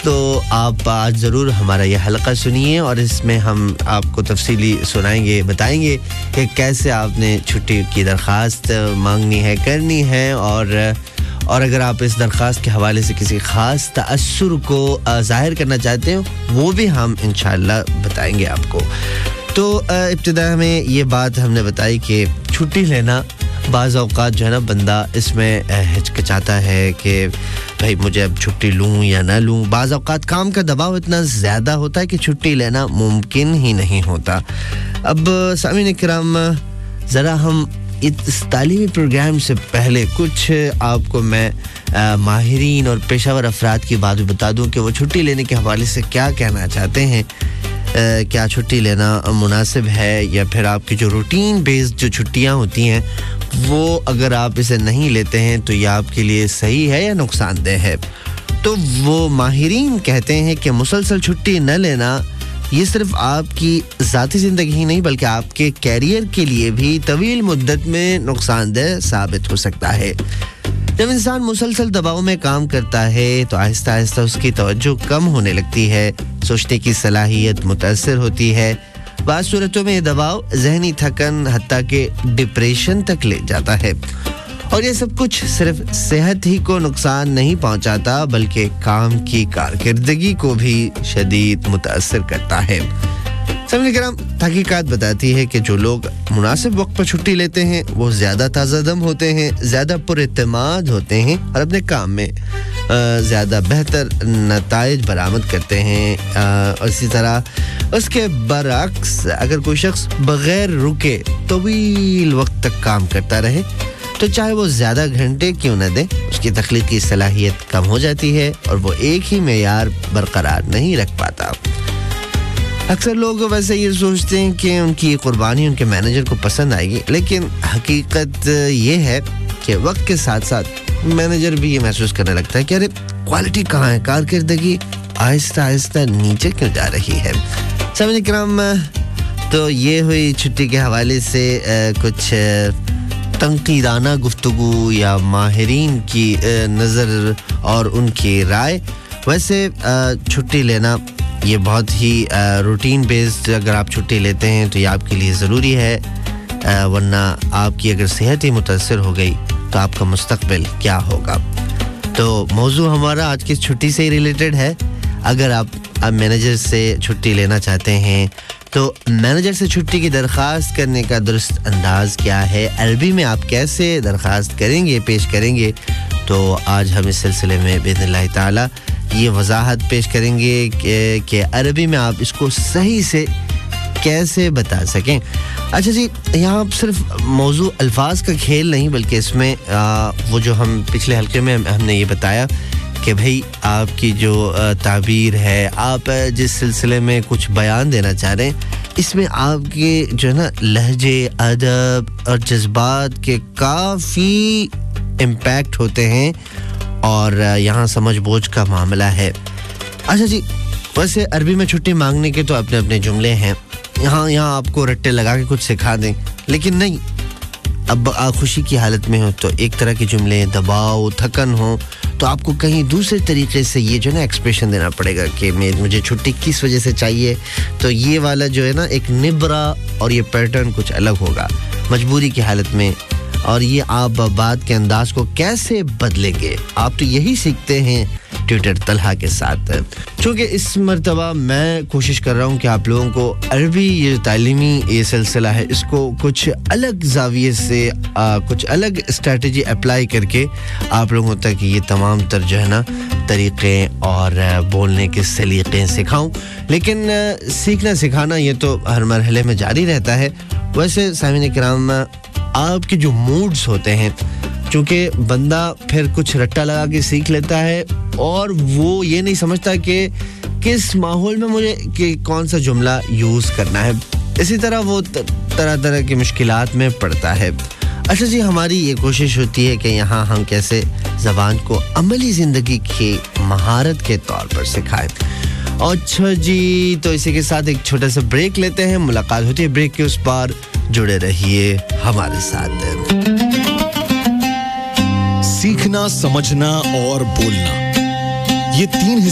तो आप आज ज़रूर हमारा ये हलका सुनिए और इसमें हम आपको तफसीली सुनाएंगे, बताएंगे कि कैसे आपने छुट्टी की दरख्वास्त मांगनी है, करनी है और अगर आप इस दरख्वास्त के हवाले से किसी ख़ास तअस्सुर को ज़ाहिर करना चाहते हो वो भी हम इंशाअल्लाह बताएंगे आपको। तो इब्तिदा में ये बात हमने बताई कि छुट्टी लेना बाज़ औक़ात जो है ना बंदा इसमें हिचकिचाता है कि भाई मुझे अब छुट्टी लूँ या ना लूँ। बाज़ औक़ात काम का दबाव इतना ज़्यादा होता है कि छुट्टी लेना मुमकिन ही नहीं होता। अब सामीन इकराम ज़रा हम इस तालीमी प्रोग्राम से पहले कुछ आपको मैं माहिरीन और पेशावर अफराद की बात भी बता दूं कि वो छुट्टी लेने के हवाले से क्या कहना चाहते हैं। क्या छुट्टी लेना मुनासिब है या फिर आपकी जो रूटीन बेस्ड जो छुट्टियां होती हैं वो अगर आप इसे नहीं लेते हैं तो ये आपके लिए सही है या नुकसानदेह है। तो वो माहिरीन कहते हैं कि मुसलसल छुट्टी न लेना ये सिर्फ आपकी ज़ाती ज़िंदगी ही नहीं बल्कि आपके कैरियर के लिए भी तवील मुद्दत में नुकसानदेह साबित हो सकता है। जब इंसान मुसलसल दबाव में काम करता है तो आहिस्ता आहिस्ता उसकी तवज्जो कम होने लगती है, सोचने की सलाहियत मुतासर होती है। बाज़ सूरतों में ये दबाव ज़हनी थकन हत्ता के डिप्रेशन तक ले जाता है और ये सब कुछ सिर्फ सेहत ही को नुकसान नहीं पहुंचाता बल्कि काम की कारकर्दगी को भी शदीद मुतासर करता है। सामने करम तहकीकात बताती है कि जो लोग मुनासिब वक्त पर छुट्टी लेते हैं वो ज़्यादा ताज़ा दम होते हैं, ज़्यादा पुरइत्तेमाद होते हैं और अपने काम में ज़्यादा बेहतर नताइज बरामद करते हैं। और इसी तरह उसके बरअक्स अगर कोई शख्स बग़ैर रुके तवील वक्त तक काम करता रहे तो चाहे वो ज़्यादा घंटे क्यों न दे उसकी तख्लीकी सलाहियत कम हो जाती है और वो एक ही मेयार बरकरार नहीं रख पाता। अक्सर लोग वैसे ये सोचते हैं कि उनकी कुर्बानी उनके मैनेजर को पसंद आएगी, लेकिन हकीकत ये है कि वक्त के साथ साथ मैनेजर भी ये महसूस करने लगता है कि अरे क्वालिटी कहाँ है, कारकर्दगी आहिस्ता आहिस्ता नीचे क्यों जा रही है। सामने इकराम तो ये हुई छुट्टी के हवाले से कुछ तंकीदाना गुफ्तगू या माहिरीन की नज़र और उनकी राय। वैसे छुट्टी लेना ये बहुत ही रूटीन बेस्ड अगर आप छुट्टी लेते हैं तो ये आपके लिए ज़रूरी है, वरना आपकी अगर सेहत ही मुतासर हो गई तो आपका मुस्तकबिल क्या होगा। तो मौजू हमारा आज की छुट्टी से ही रिलेटेड है। अगर आप मैनेजर से छुट्टी लेना चाहते हैं तो मैनेजर से छुट्टी की दरख्वास्त करने का दुरुस्त अंदाज क्या है, अरबी में आप कैसे दरख्वास्त करेंगे, पेश करेंगे, तो आज हम इस सिलसिले में बिइज़्निल्लाह ताला ये वजाहत पेश करेंगे कि अरबी में आप इसको सही से कैसे बता सकें। अच्छा जी, यहाँ सिर्फ मौजू अल्फाज का खेल नहीं बल्कि इसमें वो जो हम पिछले हल्के में हमने ये बताया कि भाई आपकी जो ताबीर है, आप जिस सिलसिले में कुछ बयान देना चाह रहे हैं इसमें आपके जो है ना लहजे, अदब और जज्बात के काफ़ी इम्पैक्ट होते हैं और यहाँ समझ बूझ का मामला है। अच्छा जी, वैसे अरबी में छुट्टी मांगने के तो अपने अपने जुमले हैं, यहाँ आपको रट्टे लगा के कुछ सिखा दें, लेकिन नहीं, अब आप खुशी की हालत में हो तो एक तरह के जुमले, दबाव थकन हो तो आपको कहीं दूसरे तरीके से ये जो है ना एक्सप्रेशन देना पड़ेगा कि मुझे छुट्टी किस वजह से चाहिए। तो ये वाला जो है ना एक निब्रा और ये पैटर्न कुछ अलग होगा मजबूरी की हालत में। और ये आप बात के अंदाज को कैसे बदलेंगे, आप तो यही सीखते हैं ट्यूटर तलहा के साथ। चूँकि इस मरतबा मैं कोशिश कर रहा हूँ कि आप लोगों को अरबी ये तालीमी ये सिलसिला है इसको कुछ अलग ज़ाविये से कुछ अलग स्ट्रैटेजी अप्लाई करके आप लोगों तक ये तमाम तर जो है ना तरीक़े और बोलने के सलीक़े सिखाऊं। लेकिन सीखना सिखाना ये तो हर मरहले में जारी रहता है। वैसे सामीन किराम आपके जो मूड्स होते हैं, चूँकि बंदा फिर कुछ रट्टा लगा के सीख लेता है और वो ये नहीं समझता कि किस माहौल में मुझे कि कौन सा जुमला यूज़ करना है, इसी तरह वो तरह तरह की मुश्किलात में पड़ता है। अच्छा जी, हमारी ये कोशिश होती है कि यहाँ हम कैसे ज़बान को अमली ज़िंदगी की महारत के तौर पर सिखाएं। अच्छा जी, तो इसी के साथ एक छोटा सा ब्रेक लेते हैं, मुलाकात होती है ब्रेक के उस पार। जुड़े रहिए हमारे साथ। सीखना, समझना और बोलना, ये तीन